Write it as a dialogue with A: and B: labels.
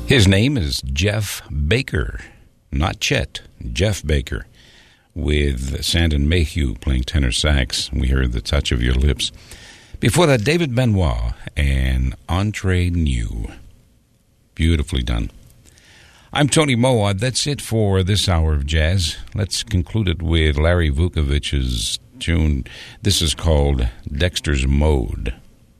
A: His name is Jeff Baker, not Chet, Jeff Baker, with Sandon Mayhew playing tenor sax. We heard The Touch of Your Lips. Before that, David Benoit and Entre Nous. Beautifully done. I'm Tony Moa. That's it for this hour of jazz. Let's conclude it with Larry Vukovic's tune. This is called Dexter's Mode.